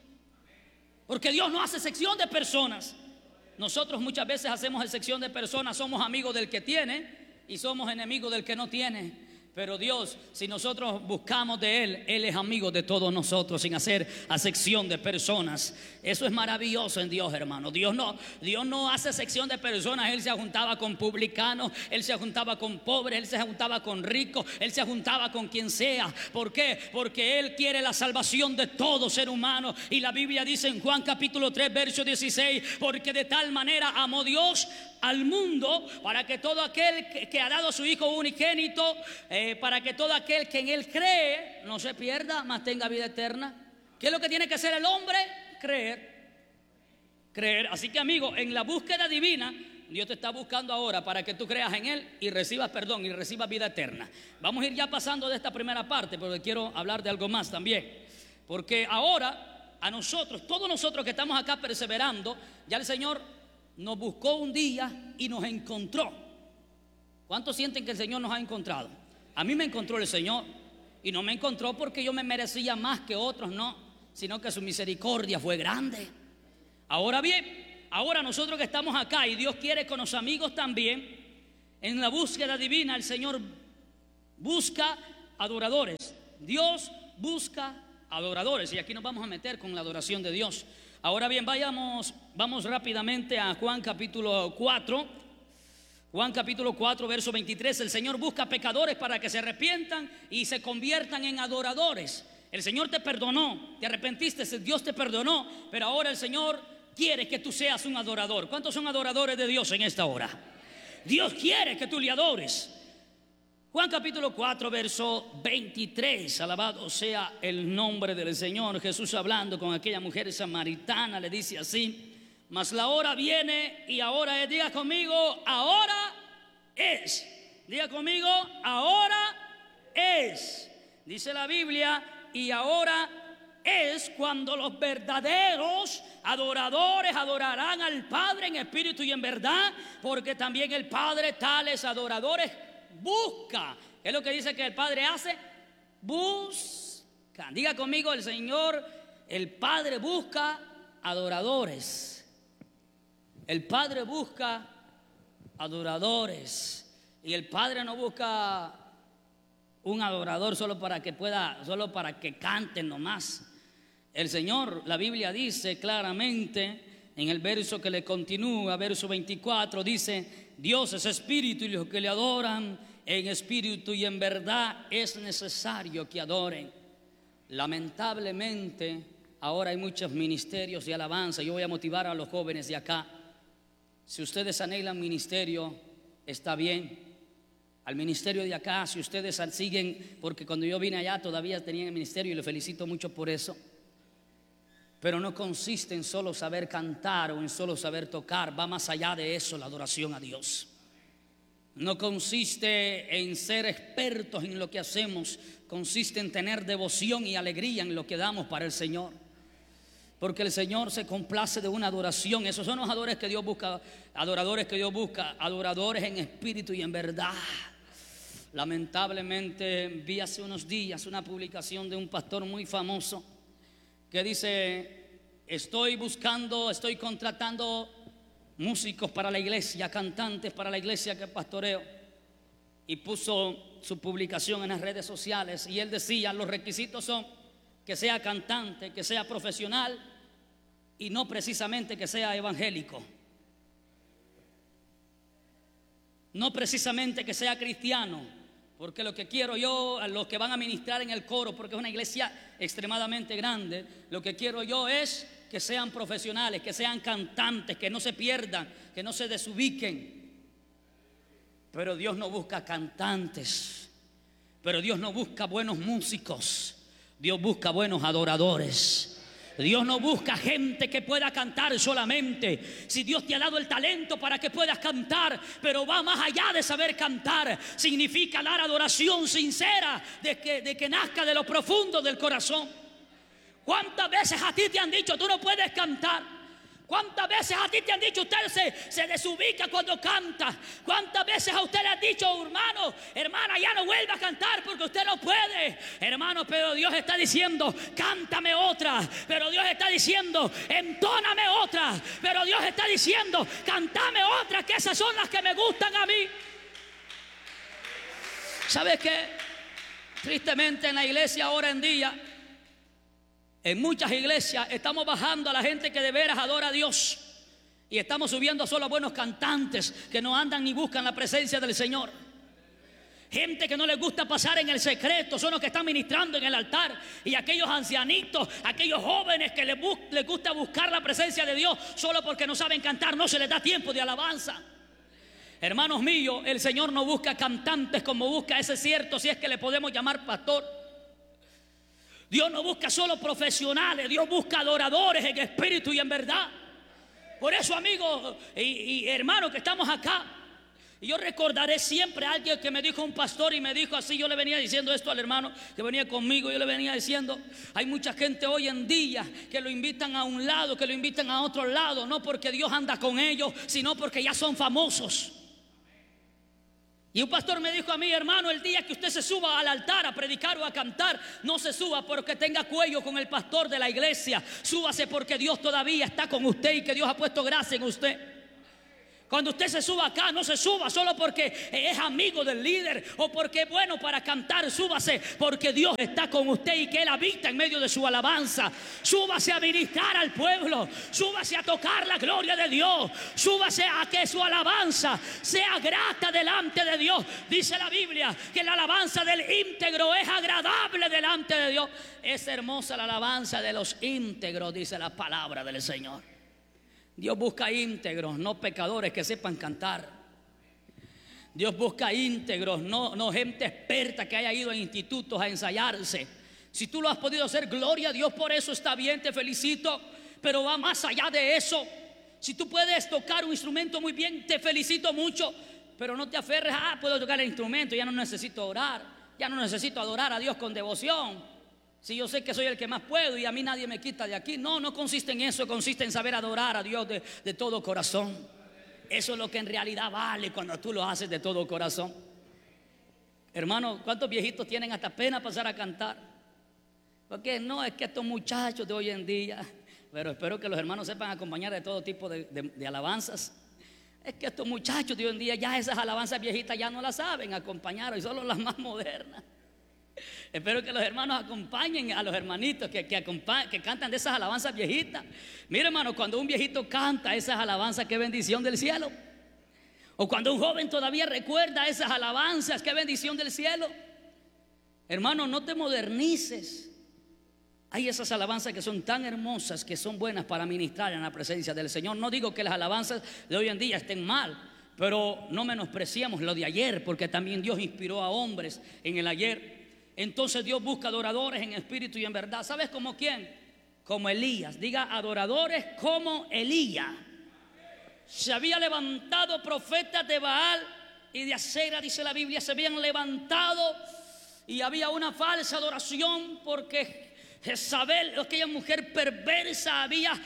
Porque Dios no hace excepción de personas. Nosotros muchas veces hacemos excepción de personas. Somos amigos del que tiene y somos enemigos del que no tiene. Pero Dios, si nosotros buscamos de Él, Él es amigo de todos nosotros, sin hacer acepción de personas. Eso es maravilloso en Dios, hermano. Dios no hace acepción de personas. Él se juntaba con publicanos, Él se juntaba con pobres, Él se juntaba con ricos, Él se juntaba con quien sea. ¿Por qué? Porque Él quiere la salvación de todo ser humano. Y la Biblia dice en Juan capítulo 3 verso 16: porque de tal manera amó Dios al mundo, para que todo aquel que ha dado a su Hijo unigénito, para que todo aquel que en Él cree no se pierda, mas tenga vida eterna. ¿Qué es lo que tiene que hacer el hombre? Creer. Así que, amigo, en la búsqueda divina, Dios te está buscando ahora para que tú creas en Él y recibas perdón y recibas vida eterna. Vamos a ir ya pasando de esta primera parte, porque quiero hablar de algo más también. Porque ahora a nosotros, todos nosotros que estamos acá perseverando, ya el Señor nos buscó un día y nos encontró. ¿Cuántos sienten que el Señor nos ha encontrado? A mí me encontró el Señor, y no me encontró porque yo me merecía más que otros, no, sino que su misericordia fue grande. Ahora bien, ahora nosotros que estamos acá, y Dios quiere con los amigos también, en la búsqueda divina el Señor busca adoradores. Dios busca adoradores, y aquí nos vamos a meter con la adoración de Dios. Ahora bien, vamos rápidamente a Juan capítulo 4. Juan capítulo 4 verso 23. El Señor busca pecadores para que se arrepientan y se conviertan en adoradores. El Señor te perdonó, te arrepentiste, Dios te perdonó, pero ahora el Señor quiere que tú seas un adorador. ¿Cuántos son adoradores de Dios en esta hora? Dios quiere que tú le adores. Juan capítulo 4 verso 23. Alabado sea el nombre del Señor. Jesús, hablando con aquella mujer samaritana, le dice así: mas la hora viene y ahora es. Diga conmigo, ahora es. Diga conmigo, ahora es. Dice la Biblia, y ahora es cuando los verdaderos adoradores adorarán al Padre en espíritu y en verdad, porque también el Padre tales adoradores busca. ¿Qué es lo que dice que el Padre hace? Busca. Diga conmigo, el Señor, el Padre busca adoradores. El Padre busca adoradores. Y el Padre no busca un adorador solo para que canten nomás. El Señor, la Biblia dice claramente en el verso que le continúa, verso 24, dice: Dios es espíritu y los que le adoran en espíritu y en verdad es necesario que adoren. Lamentablemente ahora hay muchos ministerios de alabanza. Yo voy a motivar a los jóvenes de acá. Si ustedes anhelan ministerio, está bien. Al ministerio de acá, si ustedes siguen, porque cuando yo vine allá todavía tenían el ministerio y les felicito mucho por eso. Pero no consiste en solo saber cantar o en solo saber tocar, va más allá de eso la adoración a Dios. No consiste en ser expertos en lo que hacemos, consiste en tener devoción y alegría en lo que damos para el Señor. Porque el Señor se complace de una adoración. Esos son los adoradores que Dios busca, adoradores en espíritu y en verdad. Lamentablemente vi hace unos días una publicación de un pastor muy famoso que dice: estoy contratando músicos para la iglesia, cantantes para la iglesia que pastoreo. Y puso su publicación en las redes sociales y él decía: los requisitos son que sea cantante, que sea profesional y no precisamente que sea evangélico, no precisamente que sea cristiano, porque lo que quiero yo, a los que van a ministrar en el coro, porque es una iglesia extremadamente grande, lo que quiero yo es que sean profesionales, que sean cantantes, que no se pierdan, que no se desubiquen. Pero Dios no busca cantantes, pero Dios no busca buenos músicos, Dios busca buenos adoradores. Dios no busca gente que pueda cantar solamente. Si Dios te ha dado el talento para que puedas cantar, pero va más allá de saber cantar, significa dar adoración sincera de que nazca de lo profundo del corazón. ¿Cuántas veces a ti te han dicho tú no puedes cantar? ¿Cuántas veces a ti te han dicho usted se desubica cuando canta? ¿Cuántas veces a usted le han dicho, hermano, hermana, ya no vuelva a cantar porque usted no puede? Hermano, pero Dios está diciendo, cántame otra. Pero Dios está diciendo, entóname otra. Pero Dios está diciendo, cántame otra, que esas son las que me gustan a mí. ¿Sabes qué? Tristemente en la iglesia ahora en día, en muchas iglesias estamos bajando a la gente que de veras adora a Dios y estamos subiendo solo a buenos cantantes que no andan ni buscan la presencia del Señor. Gente que no les gusta pasar en el secreto son los que están ministrando en el altar, y aquellos ancianitos, aquellos jóvenes que les gusta buscar la presencia de Dios solo porque no saben cantar, no se les da tiempo de alabanza. Hermanos míos, el Señor no busca cantantes como busca ese cierto, si es que le podemos llamar pastor. Dios no busca solo profesionales, Dios busca adoradores en espíritu y en verdad. Por eso, amigos y hermanos que estamos acá, yo recordaré siempre a alguien que me dijo, un pastor, y me dijo así, yo le venía diciendo esto al hermano que venía conmigo, yo le venía diciendo, hay mucha gente hoy en día que lo invitan a un lado, que lo invitan a otro lado, no porque Dios anda con ellos, sino porque ya son famosos. Y un pastor me dijo a mí, hermano, el día que usted se suba al altar a predicar o a cantar, no se suba porque tenga cuello con el pastor de la iglesia. Súbase porque Dios todavía está con usted y que Dios ha puesto gracia en usted. Cuando usted se suba acá, no se suba solo porque es amigo del líder o porque es bueno para cantar. Súbase porque Dios está con usted y que Él habita en medio de su alabanza. Súbase a ministrar al pueblo. Súbase a tocar la gloria de Dios. Súbase a que su alabanza sea grata delante de Dios. Dice la Biblia que la alabanza del íntegro es agradable delante de Dios. Es hermosa la alabanza de los íntegros, dice la palabra del Señor. Dios busca íntegros, no pecadores que sepan cantar. Dios busca íntegros, no gente experta que haya ido a institutos a ensayarse. Si tú lo has podido hacer, gloria a Dios, por eso está bien, te felicito. Pero va más allá de eso. Si tú puedes tocar un instrumento muy bien, te felicito mucho, pero no te aferres, puedo tocar el instrumento, ya no necesito orar, ya no necesito adorar a Dios con devoción. Si yo sé que soy el que más puedo y a mí nadie me quita de aquí. No, no consiste en eso, consiste en saber adorar a Dios de todo corazón. Eso es lo que en realidad vale cuando tú lo haces de todo corazón. Hermano, ¿cuántos viejitos tienen hasta pena pasar a cantar? Porque no, es que estos muchachos de hoy en día, pero espero que los hermanos sepan acompañar de todo tipo de alabanzas. Es que estos muchachos de hoy en día ya esas alabanzas viejitas ya no las saben acompañar, y solo las más modernas. Espero que los hermanos acompañen a los hermanitos que cantan de esas alabanzas viejitas. Mira, hermano, cuando un viejito canta esas alabanzas, qué bendición del cielo. O cuando un joven todavía recuerda esas alabanzas, qué bendición del cielo. Hermano, no te modernices. Hay esas alabanzas que son tan hermosas, que son buenas para ministrar en la presencia del Señor. No digo que las alabanzas de hoy en día estén mal, pero no menospreciamos lo de ayer, porque también Dios inspiró a hombres en el ayer. Entonces Dios busca adoradores en espíritu y en verdad. ¿Sabes como quién? Como Elías. Diga, adoradores como Elías. Se había levantado profetas de Baal y de Acera, dice la Biblia. Se habían levantado y había una falsa adoración, porque Jezabel, aquella mujer perversa,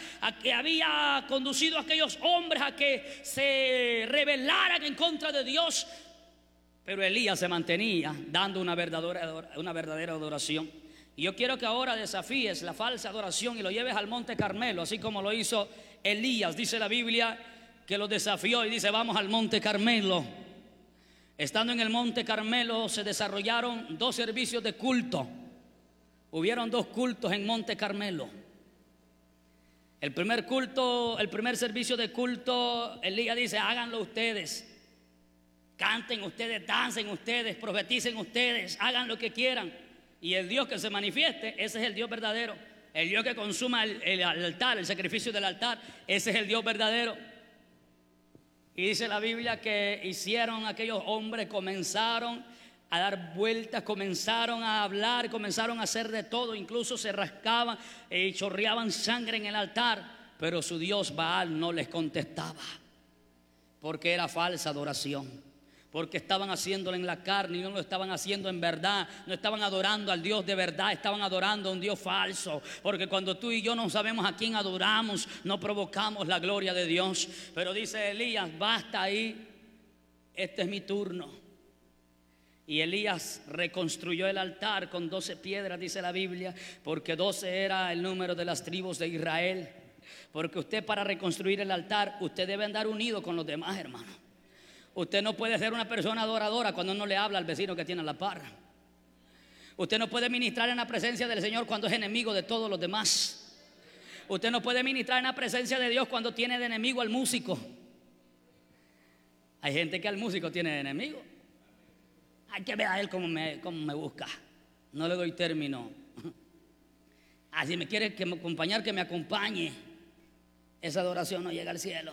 había conducido a aquellos hombres a que se rebelaran en contra de Dios. Pero Elías se mantenía dando una verdadera adoración. Y yo quiero que ahora desafíes la falsa adoración y lo lleves al Monte Carmelo, así como lo hizo Elías. Dice la Biblia que lo desafió y dice: vamos al Monte Carmelo. Estando en el Monte Carmelo se desarrollaron 2 servicios de culto. Hubieron 2 cultos en Monte Carmelo. El primer servicio de culto, Elías dice: háganlo ustedes. Canten ustedes, dancen ustedes, profeticen ustedes, hagan lo que quieran. Y el Dios que se manifieste, ese es el Dios verdadero. El Dios que consuma el altar, el sacrificio del altar, ese es el Dios verdadero. Y dice la Biblia que hicieron aquellos hombres, comenzaron a dar vueltas, comenzaron a hablar, comenzaron a hacer de todo. Incluso se rascaban y chorreaban sangre en el altar. Pero su Dios Baal no les contestaba, porque era falsa adoración. Porque estaban haciéndolo en la carne y no lo estaban haciendo en verdad. No estaban adorando al Dios de verdad, estaban adorando a un Dios falso. Porque cuando tú y yo no sabemos a quién adoramos, no provocamos la gloria de Dios. Pero dice Elías: basta ahí, este es mi turno. Y Elías reconstruyó el altar con 12 piedras, dice la Biblia, porque 12 era el número de las tribus de Israel. Porque usted, para reconstruir el altar, usted debe andar unido con los demás, hermano. Usted no puede ser una persona adoradora cuando no le habla al vecino que tiene a la par. Usted no puede ministrar en la presencia del Señor cuando es enemigo de todos los demás. Usted no puede ministrar en la presencia de Dios cuando tiene de enemigo al músico. Hay gente que al músico tiene de enemigo. Hay que ver a él cómo me busca. No le doy término. Si me quiere acompañar, que me acompañe. Esa adoración no llega al cielo.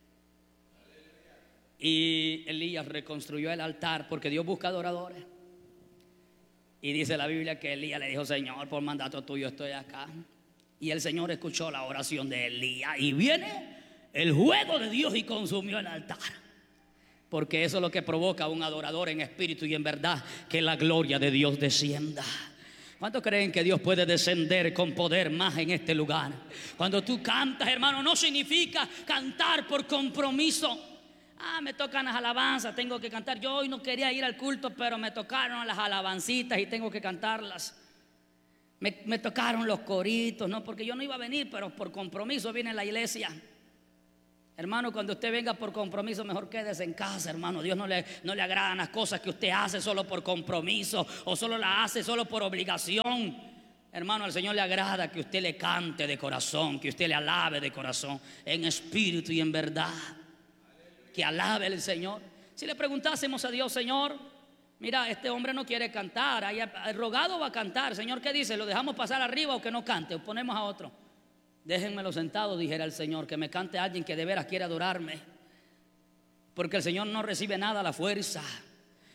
Y Elías reconstruyó el altar, porque Dios busca adoradores. Y dice la Biblia que Elías le dijo: Señor, por mandato tuyo estoy acá. Y el Señor escuchó la oración de Elías. Y viene el juego de Dios y consumió el altar. Porque eso es lo que provoca a un adorador en espíritu y en verdad, que la gloria de Dios descienda. ¿Cuántos creen que Dios puede descender con poder más en este lugar? Cuando tú cantas, hermano, no significa cantar por compromiso. Me tocan las alabanzas, tengo que cantar. Yo hoy no quería ir al culto, pero me tocaron las alabancitas y tengo que cantarlas. Me tocaron los coritos, no, porque yo no iba a venir, pero por compromiso vine a la iglesia. Hermano, cuando usted venga por compromiso, mejor quédese en casa, hermano. Dios no le agradan las cosas que usted hace solo por compromiso, o solo las hace solo por obligación. Hermano, al Señor le agrada que usted le cante de corazón, que usted le alabe de corazón, en espíritu y en verdad. Que alabe al Señor. Si le preguntásemos a Dios: Señor, mira, este hombre no quiere cantar, el rogado va a cantar. Señor, ¿qué dice? ¿Lo dejamos pasar arriba o que no cante? ¿O ponemos a otro? Déjenmelo sentado, dijera el Señor, que me cante alguien que de veras quiere adorarme. Porque el Señor no recibe nada a la fuerza.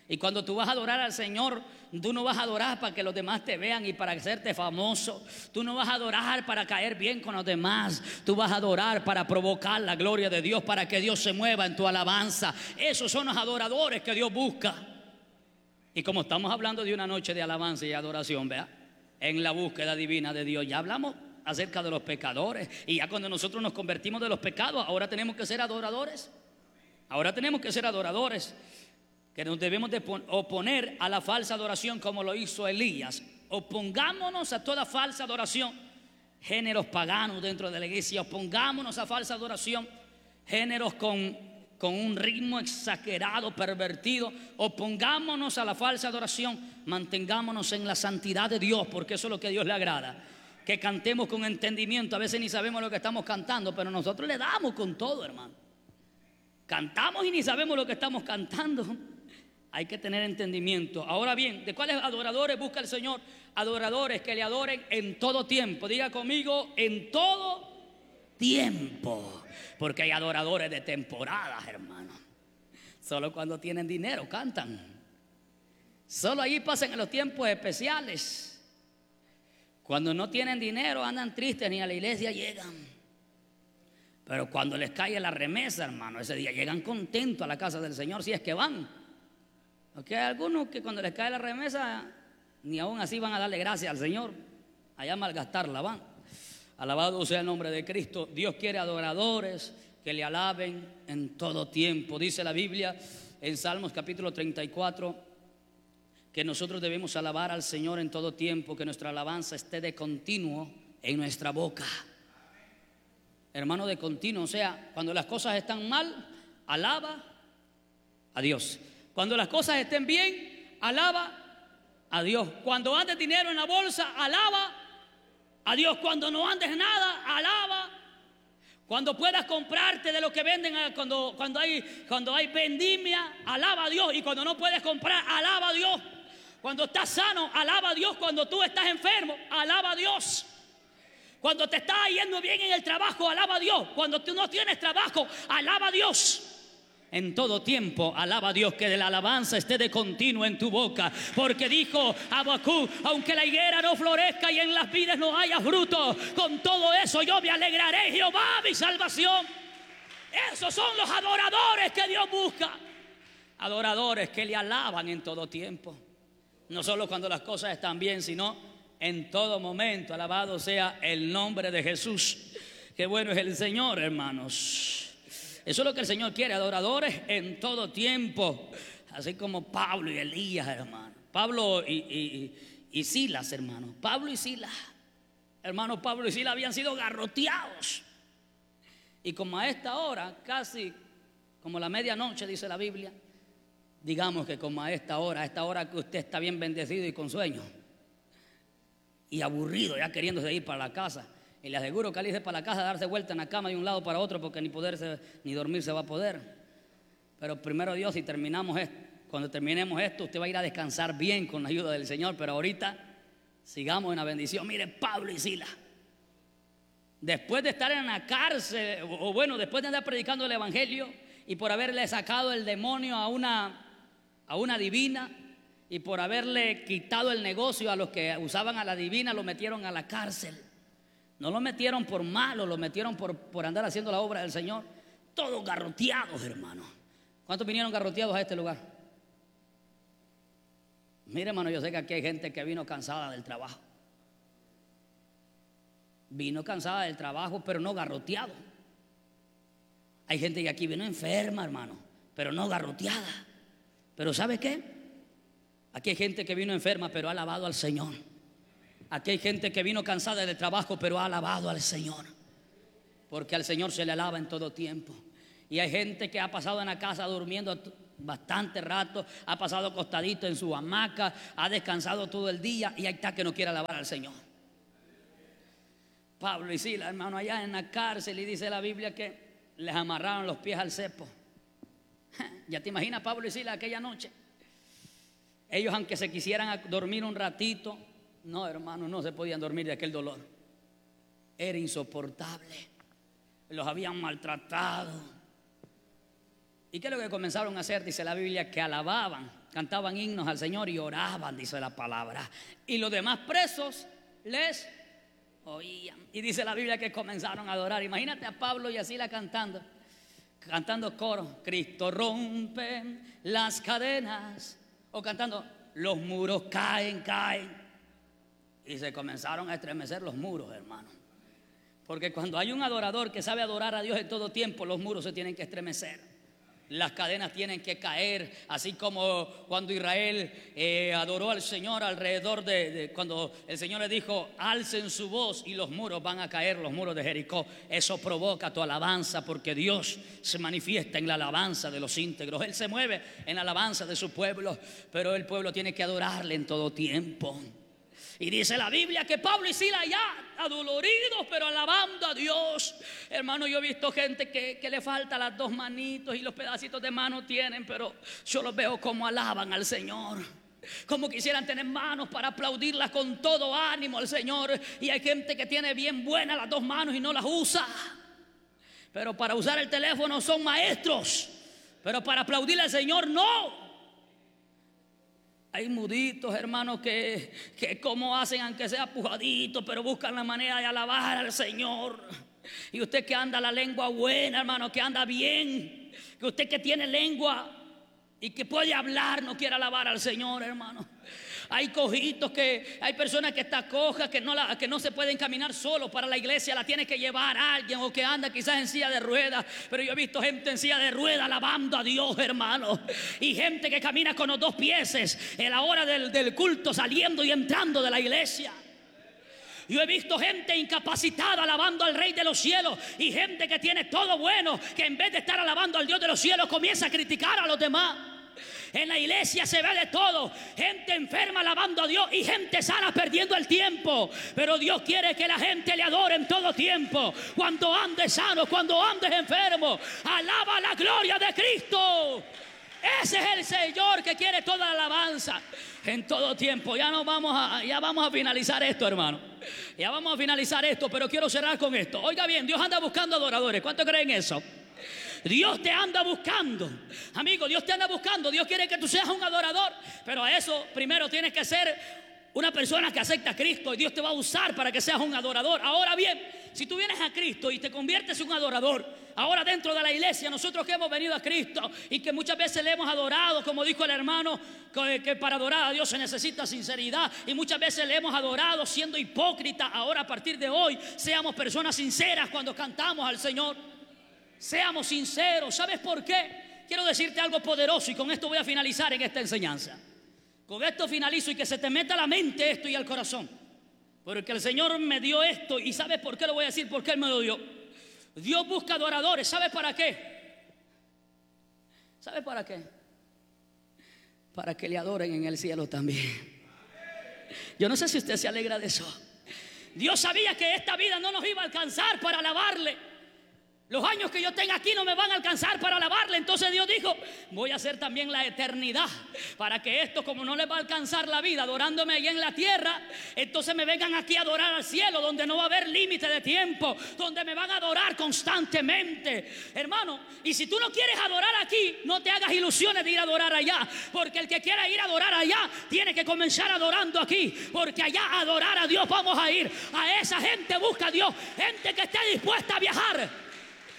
Y cuando tú vas a adorar al Señor, tú no vas a adorar para que los demás te vean y para hacerte famoso. Tú no vas a adorar para caer bien con los demás. Tú vas a adorar para provocar la gloria de Dios, para que Dios se mueva en tu alabanza. Esos son los adoradores que Dios busca. Y como estamos hablando de una noche de alabanza y adoración, vea, en la búsqueda divina de Dios, ya hablamos acerca de los pecadores. Y ya cuando nosotros nos convertimos de los pecados, ahora tenemos que ser adoradores. Ahora tenemos que ser adoradores, que nos debemos de oponer a la falsa adoración como lo hizo Elías. Opongámonos a toda falsa adoración, géneros paganos dentro de la iglesia. Opongámonos a falsa adoración, géneros con un ritmo exagerado, pervertido. Opongámonos a la falsa adoración, mantengámonos en la santidad de Dios, porque eso es lo que a Dios le agrada. Que cantemos con entendimiento. A veces ni sabemos lo que estamos cantando, pero nosotros le damos con todo, hermano. Cantamos y ni sabemos lo que estamos cantando. Hay que tener entendimiento. Ahora bien, ¿de cuáles adoradores busca el Señor? Adoradores que le adoren en todo tiempo. Diga conmigo, en todo tiempo. Porque hay adoradores de temporadas, hermano. Solo cuando tienen dinero cantan. Solo allí pasan en los tiempos especiales. Cuando no tienen dinero andan tristes, ni a la iglesia llegan. Pero cuando les cae la remesa, hermano, ese día llegan contentos a la casa del Señor, si es que van. Porque hay algunos que cuando les cae la remesa, ni aún así van a darle gracias al Señor. Allá a malgastarla van. Alabado sea el nombre de Cristo. Dios quiere adoradores que le alaben en todo tiempo. Dice la Biblia en Salmos capítulo 34 que nosotros debemos alabar al Señor en todo tiempo, que nuestra alabanza esté de continuo en nuestra boca. Hermano, de continuo, o sea, cuando las cosas están mal, alaba a Dios. Cuando las cosas estén bien, alaba a Dios. Cuando andes dinero en la bolsa, alaba a Dios. Cuando no andes nada, alaba. Cuando puedas comprarte de lo que venden, cuando hay vendimia, alaba a Dios. Y cuando no puedes comprar, alaba a Dios. Cuando estás sano, alaba a Dios. Cuando tú estás enfermo, alaba a Dios. Cuando te está yendo bien en el trabajo, alaba a Dios. Cuando tú no tienes trabajo, alaba a Dios. En todo tiempo alaba a Dios, que de la alabanza esté de continuo en tu boca. Porque dijo Habacuc, aunque la higuera no florezca y en las vides no haya fruto, con todo eso yo me alegraré, Jehová mi salvación. Esos son los adoradores que Dios busca. Adoradores que le alaban en todo tiempo. No solo cuando las cosas están bien, sino en todo momento. Alabado sea el nombre de Jesús. Qué bueno es el Señor, hermanos. Eso es lo que el Señor quiere, adoradores en todo tiempo. Así como Pablo y Elías, hermano. Pablo y Silas, hermano. Pablo y Silas. Hermano, Pablo y Silas habían sido garroteados. Y como a esta hora, casi como la medianoche, dice la Biblia. Digamos que como a esta hora que usted está bien bendecido y con sueño. Y aburrido, ya queriéndose ir para la casa. Y le aseguro que al irse para la casa, darse vuelta en la cama de un lado para otro, porque ni dormir se va a poder. Pero primero Dios, si terminamos esto, cuando terminemos esto, usted va a ir a descansar bien con la ayuda del Señor. Pero ahorita sigamos en la bendición. Mire, Pablo y Silas, después de estar en la cárcel, o bueno, después de andar predicando el evangelio y por haberle sacado el demonio a una divina, y por haberle quitado el negocio a los que usaban a la divina, lo metieron a la cárcel. No lo metieron por malo, lo metieron por andar haciendo la obra del Señor. Todos garroteados, hermano. ¿Cuántos vinieron garroteados a este lugar? Mire, hermano, yo sé que aquí hay gente que vino cansada del trabajo. Vino cansada del trabajo, pero no garroteado. Hay gente que aquí vino enferma, hermano, pero no garroteada. Pero ¿sabe qué? Aquí hay gente que vino enferma, pero ha alabado al Señor. Aquí hay gente que vino cansada del trabajo, pero ha alabado al Señor. Porque al Señor se le alaba en todo tiempo. Y hay gente que ha pasado en la casa durmiendo bastante rato, ha pasado acostadito en su hamaca, ha descansado todo el día y ahí está que no quiere alabar al Señor. Pablo y Silas, hermano, allá en la cárcel, y dice la Biblia que les amarraron los pies al cepo. Ya te imaginas Pablo y Silas aquella noche. Ellos, aunque se quisieran dormir un ratito, no, hermano, no se podían dormir de aquel dolor. Era insoportable. Los habían maltratado. ¿Y qué es lo que comenzaron a hacer? Dice la Biblia que alababan cantaban himnos al Señor y oraban, dice la palabra. Y los demás presos les oían. Y dice la Biblia que comenzaron a adorar. Imagínate a Pablo y a Silas cantando coro. Cristo rompe las cadenas. O cantando, los muros caen. Y se comenzaron a estremecer los muros, hermano. Porque cuando hay un adorador que sabe adorar a Dios en todo tiempo, los muros se tienen que estremecer. Las cadenas tienen que caer, así como cuando Israel adoró al Señor alrededor de cuando el Señor le dijo, alcen su voz y los muros van a caer, los muros de Jericó. Eso provoca tu alabanza, porque Dios se manifiesta en la alabanza de los íntegros. Él se mueve en la alabanza de su pueblo, pero el pueblo tiene que adorarle en todo tiempo. Y dice la Biblia que Pablo y Silas ya adoloridos, pero alabando a Dios. Hermano, yo he visto gente que le falta las dos manitos y los pedacitos de mano tienen, pero yo los veo como alaban al Señor. Como quisieran tener manos para aplaudirlas con todo ánimo al Señor. Y hay gente que tiene bien buenas las dos manos y no las usa. Pero para usar el teléfono son maestros. Pero para aplaudirle al Señor no. Hay muditos, hermanos, que como hacen, aunque sea pujaditos, pero buscan la manera de alabar al Señor. Y usted que anda la lengua buena, hermano, que anda bien, que usted que tiene lengua y que puede hablar, no quiere alabar al Señor, hermano. Hay cojitos, hay personas que están cojas, que no se pueden caminar solo para la iglesia, la tiene que llevar a alguien, o que anda quizás en silla de ruedas. Pero yo he visto gente en silla de ruedas alabando a Dios, hermano. Y gente que camina con los dos pies en la hora del culto, saliendo y entrando de la iglesia. Yo he visto gente incapacitada alabando al Rey de los cielos, y gente que tiene todo bueno, que en vez de estar alabando al Dios de los cielos comienza a criticar a los demás. En la iglesia se ve de todo, gente enferma alabando a Dios y gente sana perdiendo el tiempo. Pero Dios quiere que la gente le adore en todo tiempo. Cuando andes sano, cuando andes enfermo, alaba la gloria de Cristo. Ese es el Señor que quiere toda la alabanza en todo tiempo. Ya vamos a finalizar esto, hermano. Ya vamos a finalizar esto, pero quiero cerrar con esto. Oiga bien, Dios anda buscando adoradores. ¿Cuántos creen eso? Dios te anda buscando, amigo, Dios te anda buscando. Dios quiere que tú seas un adorador, pero a eso primero tienes que ser una persona que acepta a Cristo, y Dios te va a usar para que seas un adorador. Ahora bien, si tú vienes a Cristo y te conviertes en un adorador, ahora dentro de la iglesia, nosotros que hemos venido a Cristo y que muchas veces le hemos adorado, como dijo el hermano, que para adorar a Dios se necesita sinceridad, y muchas veces le hemos adorado siendo hipócrita. Ahora, a partir de hoy, seamos personas sinceras cuando cantamos al Señor. Seamos sinceros. ¿Sabes por qué? Quiero decirte algo poderoso, y con esto voy a finalizar en esta enseñanza. Con esto finalizo, y que se te meta a la mente esto y al corazón. Porque el Señor me dio esto, y ¿sabes por qué lo voy a decir? Porque Él me lo dio. Dios busca adoradores. ¿Sabes para qué? ¿Sabes para qué? Para que le adoren en el cielo también. Yo no sé si usted se alegra de eso. Dios sabía que esta vida no nos iba a alcanzar para alabarle. Los años que yo tenga aquí no me van a alcanzar para alabarle. Entonces Dios dijo, voy a hacer también la eternidad, para que esto, como no les va a alcanzar la vida adorándome allá en la tierra, entonces me vengan aquí a adorar al cielo, donde no va a haber límite de tiempo, donde me van a adorar constantemente, hermano. Y si tú no quieres adorar aquí, no te hagas ilusiones de ir a adorar allá, porque el que quiera ir a adorar allá tiene que comenzar adorando aquí, porque allá a adorar a Dios vamos a ir. A esa gente busca a Dios, gente que esté dispuesta a viajar.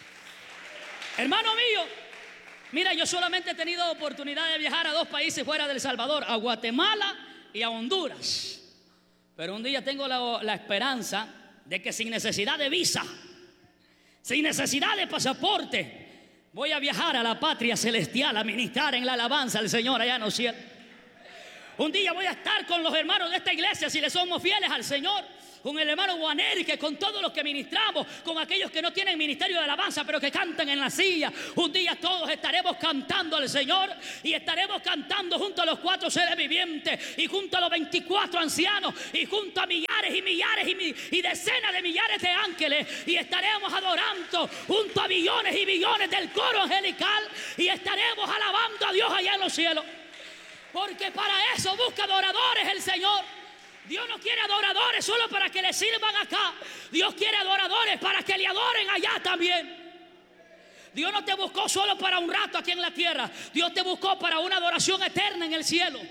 Hermano mío, mira, yo solamente he tenido oportunidad de viajar a 2 países fuera de El Salvador, a Guatemala y a Honduras. Pero un día tengo la esperanza de que sin necesidad de visa, sin necesidad de pasaporte, voy a viajar a la patria celestial a ministrar en la alabanza al Señor allá en los cielos. Un día voy a estar con los hermanos de esta iglesia, si le somos fieles al Señor, con el hermano Guanerique, con todos los que ministramos, con aquellos que no tienen ministerio de alabanza pero que cantan en la silla. Un día todos estaremos cantando al Señor, y estaremos cantando junto a los 4 seres vivientes, y junto a los 24 ancianos, y junto a millares y millares y decenas de millares de ángeles, y estaremos adorando junto a billones y billones del coro angelical, y estaremos alabando a Dios allá en los cielos, porque para eso busca adoradores el Señor. Dios no quiere adoradores solo para que le sirvan acá. Dios quiere adoradores para que le adoren allá también. Dios no te buscó solo para un rato aquí en la tierra. Dios te buscó para una adoración eterna en el cielo.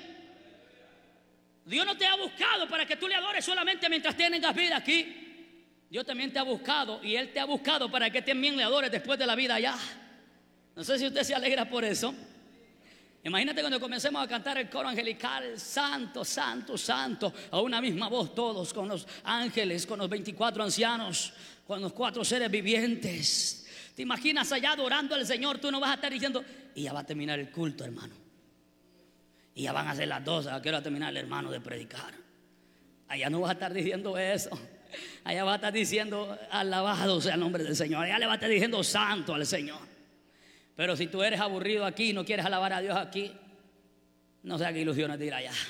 Dios no te ha buscado para que tú le adores solamente mientras tengas vida aquí. Dios también te ha buscado, y Él te ha buscado para que también le adores después de la vida allá. No sé si usted se alegra por eso. Imagínate cuando comencemos a cantar el coro angelical, santo, santo, santo, a una misma voz todos, con los ángeles, con los 24 ancianos, con los 4 seres vivientes. ¿Te imaginas allá adorando al Señor? Tú no vas a estar diciendo, y ya va a terminar el culto, hermano, y ya van a ser las 12, ¿a qué hora va a terminar el hermano de predicar? Allá no vas a estar diciendo eso. Allá va a estar diciendo, alabado sea el nombre del Señor. Allá le va a estar diciendo santo al Señor. Pero si tú eres aburrido aquí y no quieres alabar a Dios aquí, no sé a qué ilusiones de ir allá.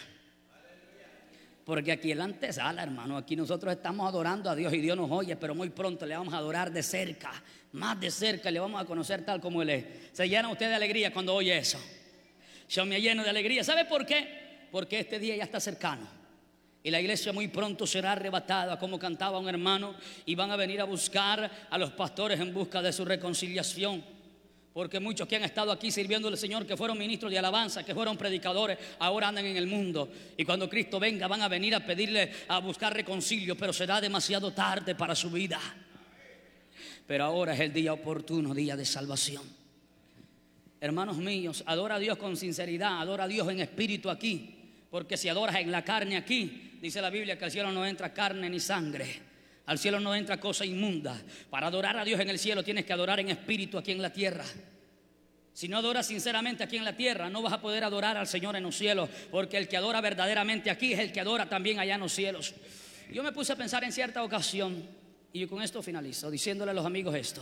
Porque aquí es la antesala, hermano. Aquí nosotros estamos adorando a Dios y Dios nos oye, pero muy pronto le vamos a adorar de cerca, más de cerca, le vamos a conocer tal como Él es. Se llena usted de alegría cuando oye eso. Yo me lleno de alegría. ¿Sabe por qué? Porque este día ya está cercano. Y la iglesia muy pronto será arrebatada, como cantaba un hermano, y van a venir a buscar a los pastores en busca de su reconciliación. Porque muchos que han estado aquí sirviendo al Señor, que fueron ministros de alabanza, que fueron predicadores, ahora andan en el mundo. Y cuando Cristo venga van a venir a pedirle, a buscar reconcilio, pero será demasiado tarde para su vida. Pero ahora es el día oportuno, día de salvación. Hermanos míos, adora a Dios con sinceridad, adora a Dios en espíritu aquí. Porque si adoras en la carne aquí, dice la Biblia que al cielo no entra carne ni sangre. Al cielo no entra cosa inmunda. Para adorar a Dios en el cielo tienes que adorar en espíritu aquí en la tierra. Si no adoras sinceramente aquí en la tierra, no vas a poder adorar al Señor en los cielos. Porque el que adora verdaderamente aquí es el que adora también allá en los cielos. Yo me puse a pensar en cierta ocasión, y con esto finalizo, diciéndole a los amigos esto.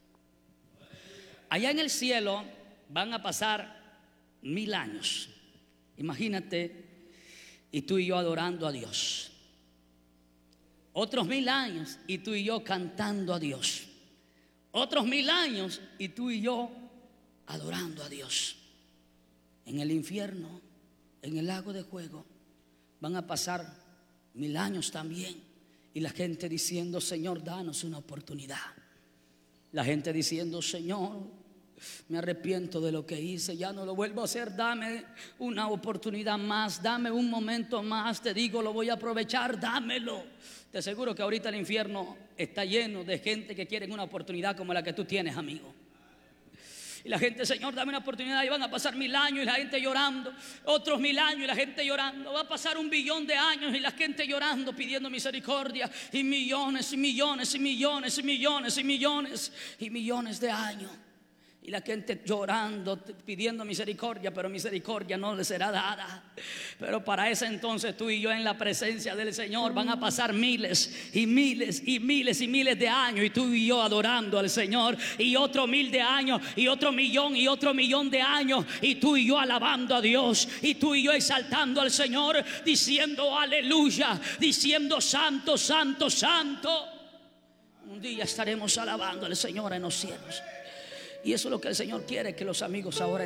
Allá en el cielo van a pasar 1000 años. Imagínate, y tú y yo adorando a Dios. Otros 1000 años y tú y yo cantando a Dios. Otros 1000 años y tú y yo adorando a Dios. En el infierno, en el lago de fuego, van a pasar 1000 años también. Y la gente diciendo, Señor, danos una oportunidad. La gente diciendo, Señor, me arrepiento de lo que hice, ya no lo vuelvo a hacer, dame una oportunidad más, dame un momento más, te digo, lo voy a aprovechar, dámelo. Te aseguro que ahorita el infierno está lleno de gente que quiere una oportunidad como la que tú tienes, amigo. Y la gente, Señor, dame una oportunidad, y van a pasar 1000 años y la gente llorando, otros 1000 años y la gente llorando, va a pasar 1 billón de años y la gente llorando, pidiendo misericordia, y millones y millones y millones y millones y millones y millones de años. Y la gente llorando, pidiendo misericordia, pero misericordia no le será dada. Pero para ese entonces tú y yo en la presencia del Señor van a pasar miles y miles y miles y miles de años, y tú y yo adorando al Señor, y otro 1000 de años, y otro millón de años, y tú y yo alabando a Dios, y tú y yo exaltando al Señor, diciendo aleluya, diciendo santo, santo, santo. Un día estaremos alabando al Señor en los cielos. Y eso es lo que el Señor quiere que los amigos ahora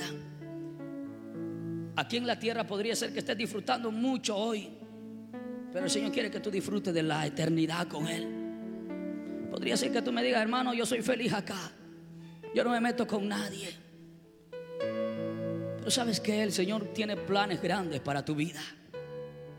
entiendan. Aquí en la tierra podría ser que estés disfrutando mucho hoy, pero el Señor quiere que tú disfrutes de la eternidad con Él. Podría ser que tú me digas, hermano, yo soy feliz acá, yo no me meto con nadie. Pero sabes que el Señor tiene planes grandes para tu vida.